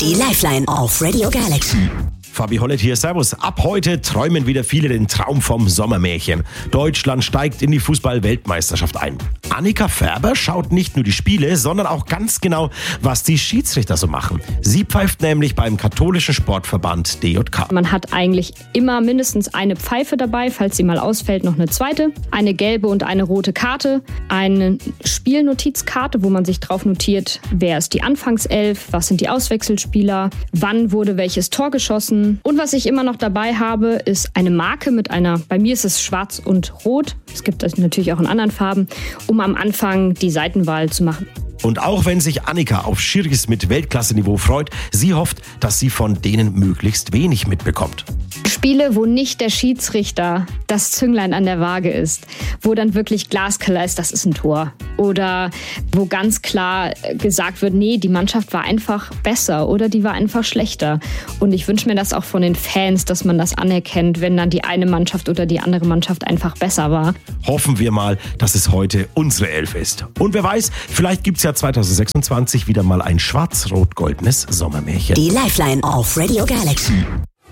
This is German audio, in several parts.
Die Lifeline auf Radio Galaxy. Fabi Hollett hier, servus. Ab heute träumen wieder viele den Traum vom Sommermärchen. Deutschland steigt in die Fußball-Weltmeisterschaft ein. Annika Färber schaut nicht nur die Spiele, sondern auch ganz genau, was die Schiedsrichter so machen. Sie pfeift nämlich beim katholischen Sportverband DJK. Man hat eigentlich immer mindestens eine Pfeife dabei, falls sie mal ausfällt, noch eine zweite, eine gelbe und eine rote Karte, eine Spielnotizkarte, wo man sich drauf notiert, wer ist die Anfangself, was sind die Auswechselspieler, wann wurde welches Tor geschossen. Und was ich immer noch dabei habe, ist eine Marke mit einer, bei mir ist es schwarz und rot, es gibt das natürlich auch in anderen Farben, um am Anfang die Seitenwahl zu machen. Und auch wenn sich Annika auf Schiris mit Weltklasse-Niveau freut, sie hofft, dass sie von denen möglichst wenig mitbekommt. Spiele, wo nicht der Schiedsrichter das Zünglein an der Waage ist, wo dann wirklich glasklar ist, das ist ein Tor. Oder wo ganz klar gesagt wird, nee, die Mannschaft war einfach besser oder die war einfach schlechter. Und ich wünsche mir das auch von den Fans, dass man das anerkennt, wenn dann die eine Mannschaft oder die andere Mannschaft einfach besser war. Hoffen wir mal, dass es heute unsere Elf ist. Und wer weiß, vielleicht gibt es ja 2026 wieder mal ein schwarz-rot-goldenes Sommermärchen. Die Lifeline auf Radio Galaxy.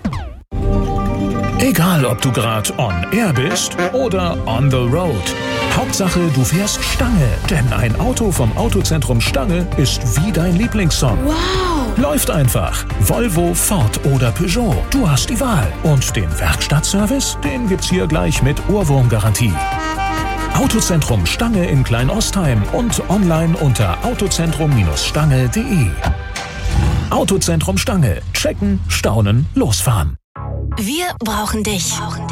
Egal, ob du gerade on air bist oder on the road. Hauptsache, du fährst Stange. Denn ein Auto vom Autozentrum Stange ist wie dein Lieblingssong. Wow! Läuft einfach. Volvo, Ford oder Peugeot. Du hast die Wahl. Und den Werkstattservice, den gibt's hier gleich mit Ohrwurmgarantie. Autozentrum Stange in Kleinostheim und online unter autozentrum-stange.de. Autozentrum Stange. Checken, staunen, losfahren. Wir brauchen dich.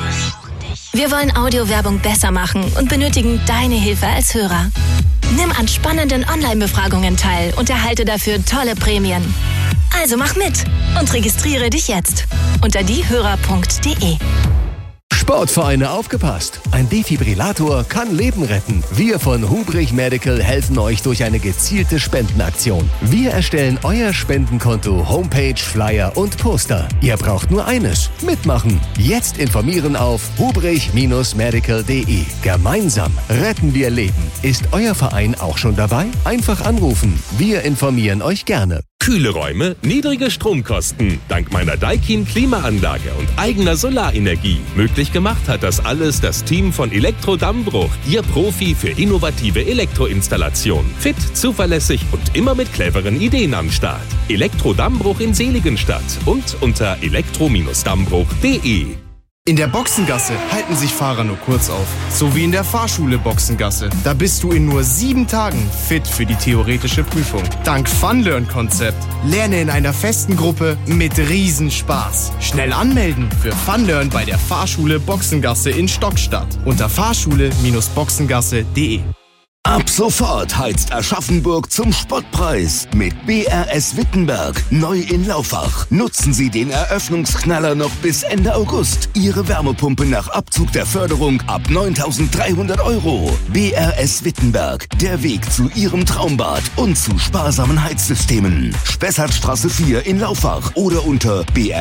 Wir wollen Audiowerbung besser machen und benötigen deine Hilfe als Hörer. Nimm an spannenden Online-Befragungen teil und erhalte dafür tolle Prämien. Also mach mit und registriere dich jetzt unter diehörer.de. Sportvereine, aufgepasst! Ein Defibrillator kann Leben retten. Wir von Hubrich Medical helfen euch durch eine gezielte Spendenaktion. Wir erstellen euer Spendenkonto, Homepage, Flyer und Poster. Ihr braucht nur eines: mitmachen. Jetzt informieren auf hubrich-medical.de. Gemeinsam retten wir Leben. Ist euer Verein auch schon dabei? Einfach anrufen. Wir informieren euch gerne. Kühle Räume, niedrige Stromkosten. Dank meiner Daikin Klimaanlage und eigener Solarenergie. Möglich gemacht hat das alles das Team von Elektro-Dammbruch. Ihr Profi für innovative Elektroinstallation. Fit, zuverlässig und immer mit cleveren Ideen am Start. Elektro-Dammbruch in Seligenstadt und unter elektro-dammbruch.de. In der Boxengasse halten sich Fahrer nur kurz auf. So wie in der Fahrschule Boxengasse. Da bist du in nur 7 Tagen fit für die theoretische Prüfung. Dank Funlearn-Konzept. Lerne in einer festen Gruppe mit Riesenspaß. Schnell anmelden für Funlearn bei der Fahrschule Boxengasse in Stockstadt. Unter fahrschule-boxengasse.de. Ab sofort heizt Aschaffenburg zum Spottpreis mit BRS Wittenberg, neu in Laufach. Nutzen Sie den Eröffnungsknaller noch bis Ende August. Ihre Wärmepumpe nach Abzug der Förderung ab 9.300 €. BRS Wittenberg, der Weg zu Ihrem Traumbad und zu sparsamen Heizsystemen. Spessartstraße 4 in Laufach oder unter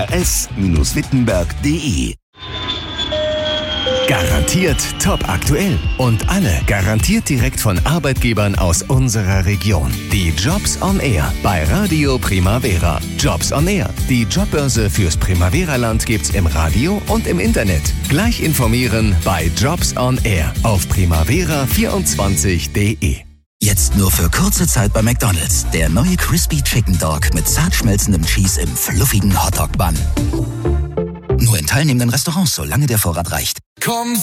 brs-wittenberg.de. Garantiert top aktuell und alle garantiert direkt von Arbeitgebern aus unserer Region. Die Jobs on Air bei Radio Primavera. Jobs on Air. Die Jobbörse fürs Primavera-Land gibt's im Radio und im Internet. Gleich informieren bei Jobs on Air auf primavera24.de. Jetzt nur für kurze Zeit bei McDonald's. Der neue Crispy Chicken Dog mit zart schmelzendem Cheese im fluffigen Hotdog-Bun. Nur in teilnehmenden Restaurants, solange der Vorrat reicht. Komm,